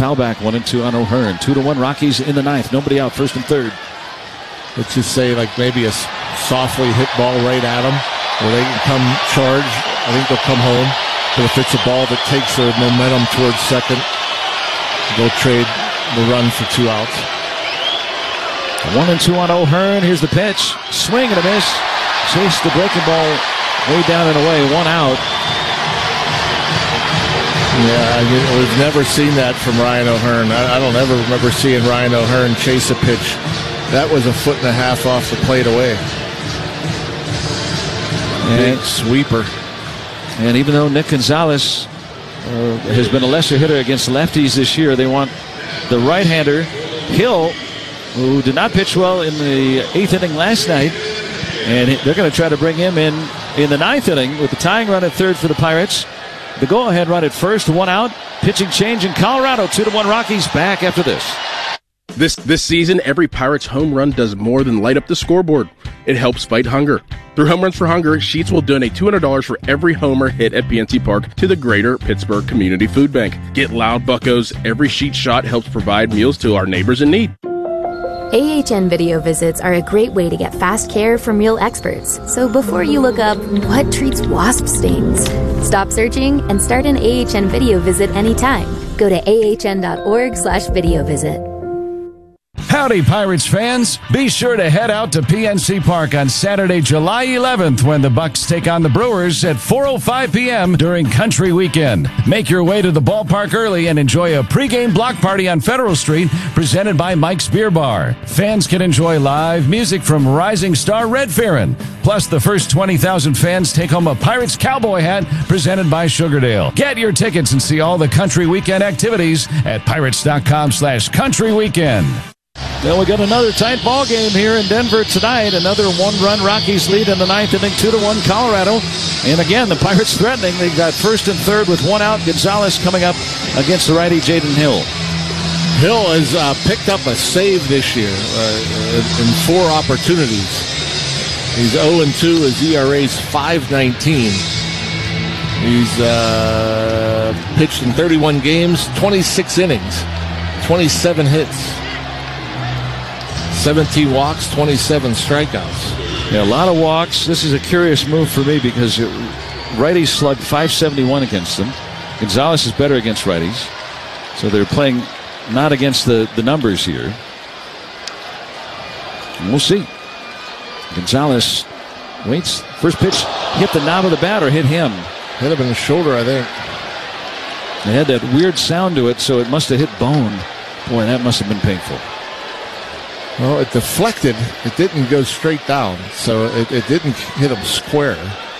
foul back. 1-2 on O'Hearn. 2-1 Rockies in the ninth. Nobody out. First and third. Let's just say like maybe a softly hit ball right at them where they can come charge. I think they'll come home. But if it's a ball that takes their momentum towards second, they'll trade the run for 2 outs. 1-2 on O'Hearn. Here's the pitch. Swing and a miss. Chase the breaking ball way down and away. 1 out. Yeah, we've never seen that from Ryan O'Hearn. I don't ever remember seeing Ryan O'Hearn chase a pitch. That was 1.5 feet off the plate away. Big sweeper. And even though Nick Gonzalez has been a lesser hitter against lefties this year, they want the right-hander, Hill, who did not pitch well in the 8th inning last night. And they're going to try to bring him in the 9th inning with the tying run at third for the Pirates. The go-ahead run at first, 1 out. Pitching change in Colorado. 2-1 Rockies. Back after this. This season, every Pirates home run does more than light up the scoreboard. It helps fight hunger. Through Home Runs for Hunger, Sheetz will donate $200 for every homer hit at PNC Park to the Greater Pittsburgh Community Food Bank. Get loud, buccos. Every Sheetz shot helps provide meals to our neighbors in need. AHN video visits are a great way to get fast care from real experts. So before you look up what treats wasp stings, stop searching and start an AHN video visit anytime. Go to ahn.org/video visit. Howdy, Pirates fans. Be sure to head out to PNC Park on Saturday, July 11th when the Bucks take on the Brewers at 4:05 p.m. during Country Weekend. Make your way to the ballpark early and enjoy a pregame block party on Federal Street presented by Mike's Beer Bar. Fans can enjoy live music from rising star Red Farron. Plus, the first 20,000 fans take home a Pirates cowboy hat presented by Sugardale. Get your tickets and see all the Country Weekend activities at pirates.com/Country Weekend. Well, we got another tight ball game here in Denver tonight. Another 1-run Rockies lead in the 9th inning, 2-1 Colorado. And again, the Pirates threatening. They've got first and third with 1 out. Gonzalez coming up against the righty Jaden Hill. Hill has picked up a save this year in 4 opportunities. He's 0-2. His ERA's 5.19. He's pitched in 31 games, 26 innings, 27 hits. 17 walks, 27 strikeouts. Yeah, a lot of walks. This is a curious move for me because righties slugged .571 against them. Gonzalez is better against righties. So they're playing not against the numbers here. And we'll see. Gonzalez waits. First pitch hit the knob of the bat or hit him? Hit him in the shoulder, I think. It had that weird sound to it, so it must have hit bone. Boy, that must have been painful. Well, it deflected. It didn't go straight down, so it didn't hit him square.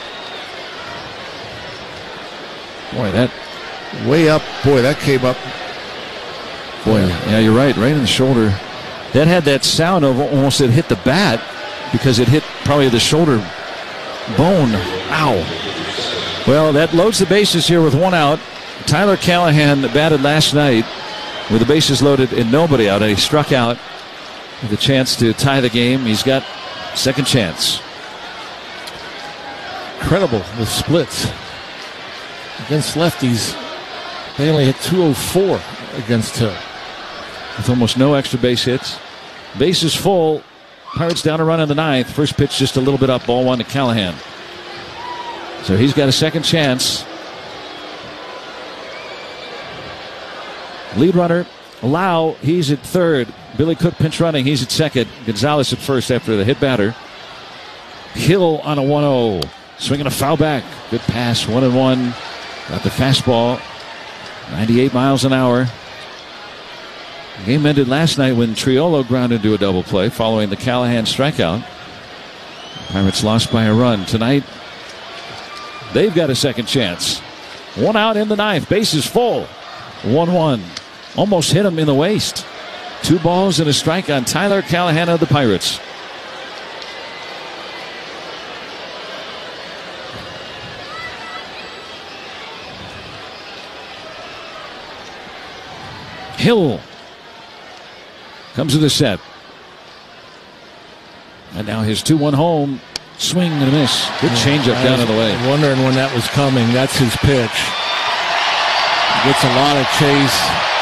Boy, that way up. Boy, that came up. Boy, yeah, you're right. Right in the shoulder. That had that sound of almost it hit the bat because it hit probably the shoulder bone. Ow. Well, that loads the bases here with 1 out. Tyler Callahan batted last night with the bases loaded and nobody out, and he struck out with a chance to tie the game. He's got second chance. Incredible, the splits. Against lefties, they only hit .204 against Hill. With almost no extra base hits. Bases full. Pirates down a run in the 9th. First pitch just a little bit up. Ball 1 to Callahan. So he's got a second chance. Lead runner, Lau, he's at third. Billy Cook pinch running. He's at second. Gonzalez at first after the hit batter. Hill on a 1-0. Swinging a foul back. Good pass. 1-1. Got the fastball. 98 miles an hour. The game ended last night when Triolo grounded into a double play following the Callahan strikeout. Pirates lost by a run. Tonight, they've got a second chance. 1 out in the 9th. Bases full. 1-1. Almost hit him in the waist. 2 balls and a strike on Tyler Callahan of the Pirates. Hill comes to the set. And now his 2-1 home. Swing and a miss. Good changeup down in the way. Wondering when that was coming. That's his pitch. Gets a lot of chase.